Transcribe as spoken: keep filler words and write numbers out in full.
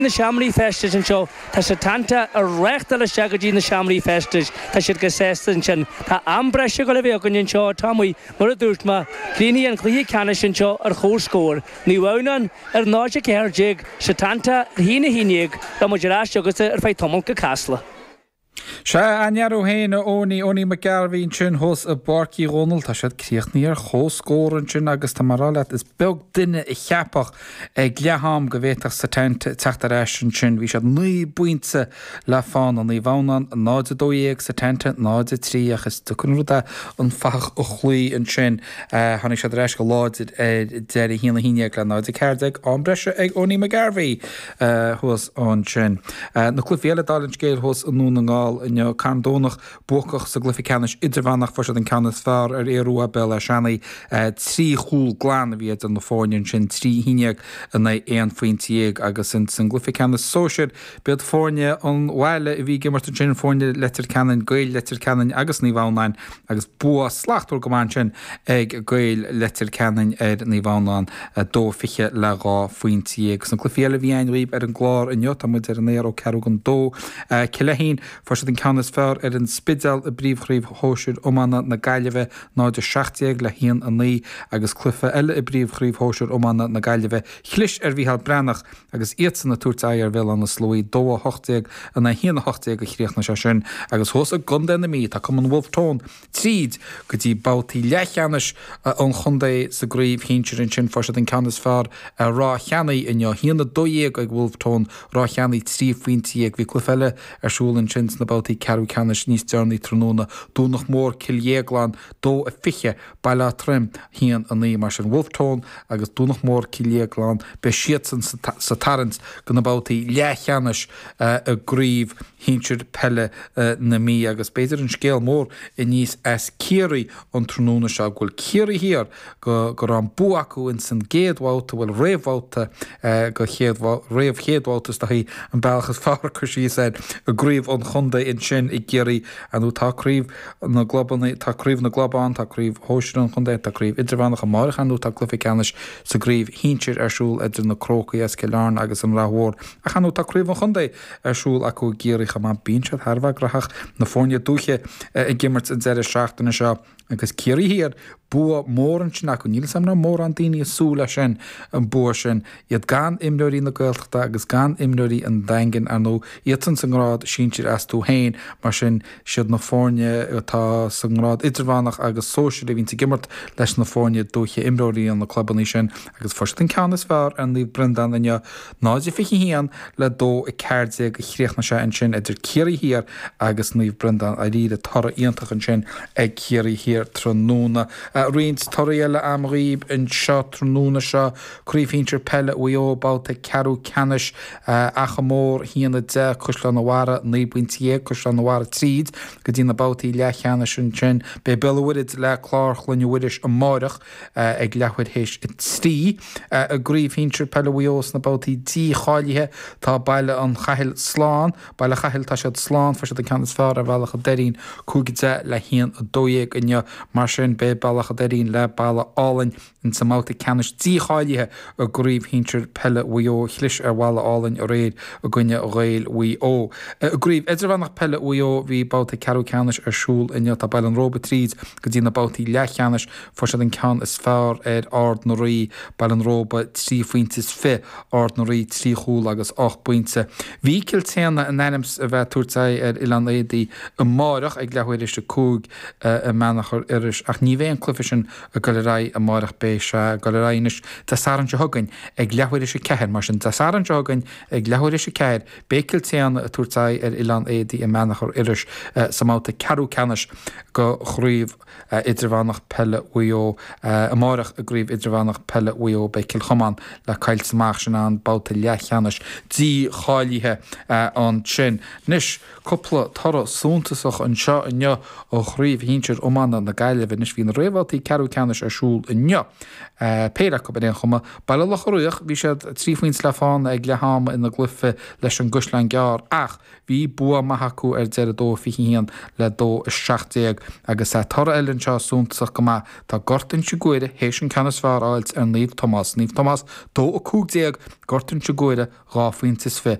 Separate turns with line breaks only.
na Shamroí Festage an seo tá sé tanta a reachta le seagadí na Shamroí Festage tá siad go sestan sin tá ambreise go le bheith an seo támuí mar a dúirt ma clíní an clí canna sin seo ar chóscóir ní bhhanan ar náide céirdeag sé tanta hína híneag do muidirráiste agus ar feit tomol go casla.
Se anhearú héine óní óní me garhín sin hos a barcí Ronald tá siad críochnaí ar chóscóran sin agus tá marrálaat is beg duine i cheapach ag leaham go bhéach sa teachtar sin sin bhí siad nuí buinte le fáin an í bhhanan náide dóíag sa tenta náide trí agus tucunúda an fach ó chluí an sin tháinig siad reis go láid deir hína híineag le náide ceirdeag an breise ag óní me garhí hos an sin. Na clufiile dalinn scéil hos an nún an gáil in Carndónach buchach sa glyficanis idirvanach for an canas fear ar éúa bell a seannaí trí chúl glán a bhíad an na fáin sin trí híineag in é éon faointíag agus in san glyficanis sóisiid bead fáine an bhile i bhí gimmart an sin fáine letir canan gail letir canan agus ní bhhanáin agus bua slachtú gomáin sin ag gail letir canan ar ní bhhanáin dó fiche le rá faointíag san glyfiile bhíon riomh ar an glár in jota muid ar an éar ó ceú an dó cilehín for den canas fear ar an spidal a bríomhríomh hóisiúd ómanna na gaiileheh náidir seachtag le híon a ní agus clufa eile i bríomhríomh hóisiúd ómanna na gaiileheh chlis ar bhíhall brenach agus iadsan na túirta ar bhil an na slóí dó a hochtaag a na híana hochtaag a chríochna se sin agus thós a gunda na mí tá cum an Wolftón tríd go dtí bátaí lechanis an chundé sa gríomh híintear an sin for den canas fear a rá cheannaí in híana dóíag ag Wolftón rá cheannaí trí faointíag bhí clufeile arsúlann sin na bátaí ceú canis níos dearnaí tróna dúnach mór cilléaglan dó a fiche bailá trim hían a ní mar sin Wolftón agus dúnach mór cilléaglan be siad sa tarint go na bátaí lechanis a gríomh híintear pelle na mí agus beidir an scéal mór i níos as céirí an tróna se ghfuil céirí hir go gur an bu acu in san géadháta bhfuil réomhháta go réomh chéadhátas tá hí an bailchas fára chusí said a gríomh an chunda in sin i géirí anú táríomh na globanna táríomh na globán táríomh hóisiún chundé táríomh idirhánach a marach anú tá glyficanis sa gríomh híintear arsúil idir na crócaí as ceán agus an ráhór a chanú táríomh an chundé arsúil acu géirí chamá bíse tharbh grachach na fóine dúche i gimmart an deire seachtainna seo agus céirí hir bua mór an sin acu níl sam na mór an daoine súla sin an bua sin iad gan imnúirí na gailteachta agus gan imnúirí an daingin ar nó iad san sanrád síintear as tú hain mar sin siad na fáine tá sanrád idirhánach agus sóisiúil a bhín gimmart leis na fáine dúche imróí an na clubbaní sin agus for den canas fear an lí brendan in náidir fi hían le dó i ceirde go chríochna se an sin idir céirí hir agus níomh brendan a ríad a tar íontach an sin ag céirí hir tróna rins toréile am riib in seo tróna seo críomhhíntear pelle uo báta ceú canis a chamór híana de coslan nóhara ní buintíé coslan nóhara tríd go dtí na bátaí lechanna sin sin be bellhuiid le chlár chluinehhuiidir an máireach ag lehuiid hééis i tí a gríomhhíntear pelle uos na bátaí dí cháilethe tá bailile an chail sláán bailile chail tá siad sláán fa an canas fear a bhealach a deín cúgide le híon a dóéag inne mar sin be bailach a deín le bailla álainn in sa máta canis díáilethe a gríomhhíntear pelle uo chlis ar bhla álainn a réad a gcuine a réil uo. A gríomh idirhannach pelle uo bhí báta ceú canis arsúil inne tá bail an róba tríd go dtí na bátaí lechanis for se an can is fearr ar ard na rí bail an róba trí faointis fi ard na rí trí chúl agus ách buinte. Bhí ciltéanna an ennims a bheith túirtaí ar Ilan éadaí a máireach ag lehuiir is de cúg a menachar iris ach ní bhéon clufisin a golará a máireach bé se golarráis tá saran se thugain ag lehuiir is ceir mar sin tá saran se thugain ag lehuiir is ceir bé ciltéanna a túirtaí ar Ilan éadaí a menachar iris sa máta ceú canis go chríomh idirhánach pelle uo a máireach a gríomh idirhánach pelle uo be cilchoman le caiil samach sin an báta lechanis dí cháilethe an sin. Nis coppla tar súntasach an seo inne ó chríomh híntear ómanna na gaiile bhínis hín réhhaltaí ceú ceannis arsúl inneo. Péireach go ben chuma bailach ruúach bhí sé trífuoin leáin ag leham ina glufa leis an guslein gear ach hí bu maithú ar de dó fiíon le dó seachtdéag agus é tar eilinn seúntaach go tá gortain si goide hééis an ceanasfar áilt ar níomh Thomas. Níomh Thomas dó a cúgdéag gortain si goide ráfuointas fé